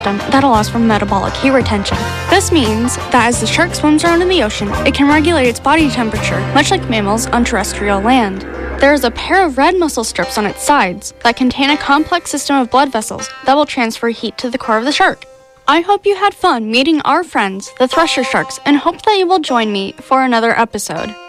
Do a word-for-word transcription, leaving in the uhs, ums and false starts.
that allows for metabolic heat retention. This means that as the shark swims around in the ocean, it can regulate its body temperature, much like mammals on terrestrial land. There is a pair of red muscle strips on its sides that contain a complex system of blood vessels that will transfer heat to the core of the shark. I hope you had fun meeting our friends, the thresher sharks, and hope that you will join me for another episode.